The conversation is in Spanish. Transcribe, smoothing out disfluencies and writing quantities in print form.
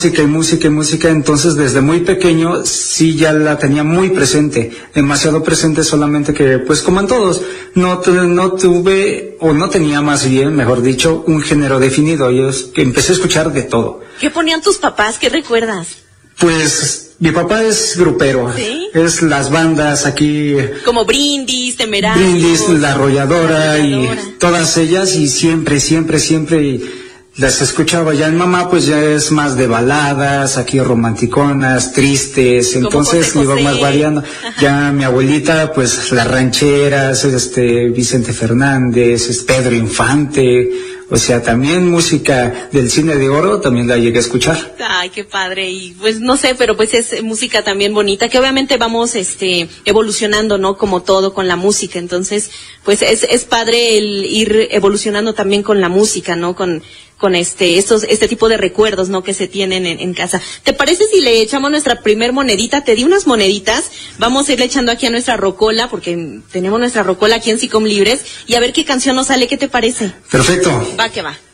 música y música y música, entonces desde muy pequeño sí ya la tenía muy presente, demasiado presente, solamente que pues como en todos, no tuve, o no tenía más bien, mejor dicho, un género definido. Yo empecé a escuchar de todo. ¿Qué ponían tus papás? ¿Qué recuerdas? Pues mi papá es grupero, ¿sí? Es las bandas aquí. Como Brindis, Temerarios. Brindis, La Arrolladora y todas ellas, y siempre las escuchaba. Ya mi mamá pues ya es más de baladas, aquí romanticonas, tristes, entonces iba más variando. Ajá. Ya mi abuelita pues las rancheras, Vicente Fernández, Pedro Infante, o sea, también música del cine de oro también la llegué a escuchar. Ay, qué padre, y pues no sé, pero pues es música también bonita, que obviamente vamos evolucionando, ¿no? Como todo con la música, entonces pues es padre el ir evolucionando también con la música, ¿no? Con este tipo de recuerdos, ¿no? Que se tienen en casa. ¿Te parece si le echamos nuestra primer monedita? Te di unas moneditas, vamos a irle echando aquí a nuestra rocola, porque tenemos nuestra rocola aquí en SICOM Libres, y a ver qué canción nos sale, ¿qué te parece? Perfecto. Va que va.